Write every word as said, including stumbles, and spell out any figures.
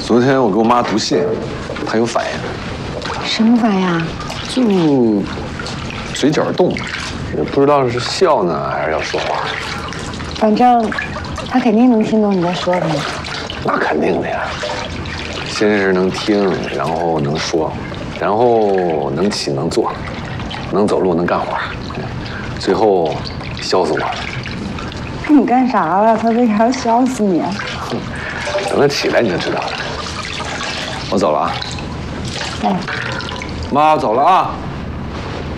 昨天我给我妈读信，她有反应。 什么反应啊？ 就嘴角动，也不知道是笑呢还是要说话。 反正她肯定能听懂你在说什么。 那肯定的呀。先是能听，然后能说，然后能起能坐，能走路能干活，最后笑死我了。 你干啥了？他为啥要笑死你？ 等他起来你就知道了。我走了啊。 哎， 妈，走了啊。